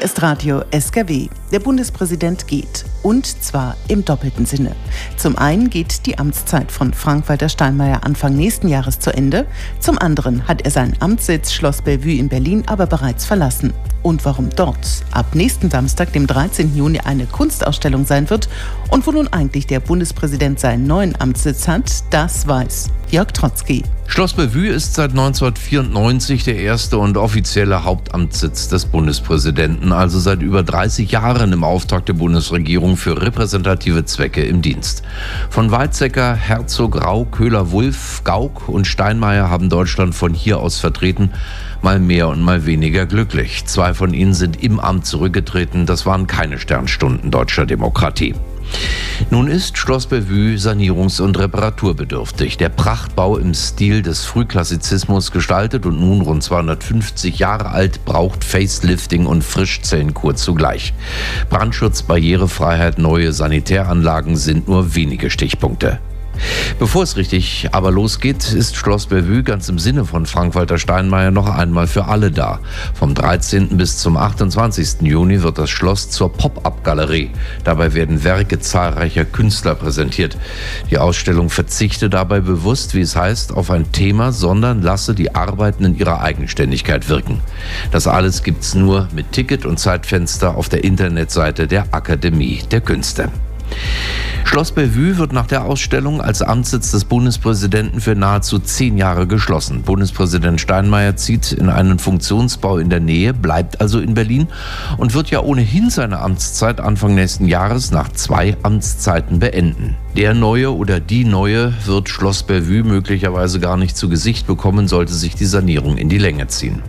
ist Radio SKW. Der Bundespräsident geht. Und zwar im doppelten Sinne. Zum einen geht die Amtszeit von Frank-Walter Steinmeier Anfang nächsten Jahres zu Ende. Zum anderen hat er seinen Amtssitz Schloss Bellevue in Berlin aber bereits verlassen. Und warum dort ab nächsten Samstag, dem 13. Juni, eine Kunstausstellung sein wird und wo nun eigentlich der Bundespräsident seinen neuen Amtssitz hat, das weiß Jörg Trotzki. Schloss Bellevue ist seit 1994 der erste und offizielle Hauptamtssitz des Bundespräsidenten, also seit über 30 Jahren im Auftrag der Bundesregierung für repräsentative Zwecke im Dienst. Von Weizsäcker, Herzog, Rau, Köhler-Wulff, Gauck und Steinmeier haben Deutschland von hier aus vertreten, mal mehr und mal weniger glücklich. 2 von ihnen sind im Amt zurückgetreten, das waren keine Sternstunden deutscher Demokratie. Nun ist Schloss Bellevue sanierungs- und reparaturbedürftig. Der Prachtbau im Stil des Frühklassizismus, gestaltet und nun rund 250 Jahre alt, braucht Facelifting und Frischzellenkur zugleich. Brandschutz, Barrierefreiheit, neue Sanitäranlagen sind nur wenige Stichpunkte. Bevor es richtig aber losgeht, ist Schloss Bellevue ganz im Sinne von Frank-Walter Steinmeier noch einmal für alle da. Vom 13. bis zum 28. Juni wird das Schloss zur Pop-up-Galerie. Dabei werden Werke zahlreicher Künstler präsentiert. Die Ausstellung verzichte dabei bewusst, wie es heißt, auf ein Thema, sondern lasse die Arbeiten in ihrer Eigenständigkeit wirken. Das alles gibt's nur mit Ticket und Zeitfenster auf der Internetseite der Akademie der Künste. Schloss Bellevue wird nach der Ausstellung als Amtssitz des Bundespräsidenten für nahezu 10 Jahre geschlossen. Bundespräsident Steinmeier zieht in einen Funktionsbau in der Nähe, bleibt also in Berlin und wird ja ohnehin seine Amtszeit Anfang nächsten Jahres nach 2 Amtszeiten beenden. Der Neue oder die Neue wird Schloss Bellevue möglicherweise gar nicht zu Gesicht bekommen, sollte sich die Sanierung in die Länge ziehen.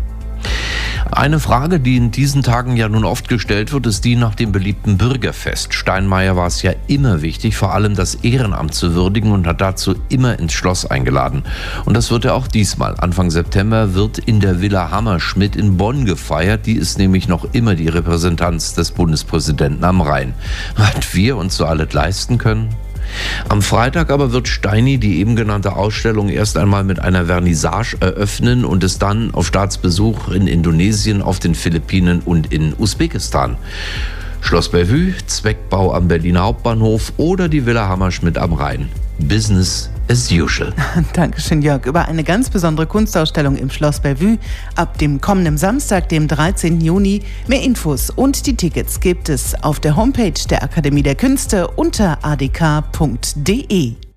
Eine Frage, die in diesen Tagen ja nun oft gestellt wird, ist die nach dem beliebten Bürgerfest. Steinmeier war es ja immer wichtig, vor allem das Ehrenamt zu würdigen und hat dazu immer ins Schloss eingeladen. Und das wird er auch diesmal. Anfang September wird in der Villa Hammerschmidt in Bonn gefeiert. Die ist nämlich noch immer die Repräsentanz des Bundespräsidenten am Rhein. Was wir uns so alles leisten können? Am Freitag aber wird Steini die eben genannte Ausstellung erst einmal mit einer Vernissage eröffnen und es dann auf Staatsbesuch in Indonesien, auf den Philippinen und in Usbekistan. Schloss Bellevue, Zweckbau am Berliner Hauptbahnhof oder die Villa Hammerschmidt am Rhein. Business as usual. Dankeschön, Jörg. Über eine ganz besondere Kunstausstellung im Schloss Bellevue ab dem kommenden Samstag, dem 13. Juni. Mehr Infos und die Tickets gibt es auf der Homepage der Akademie der Künste unter adk.de.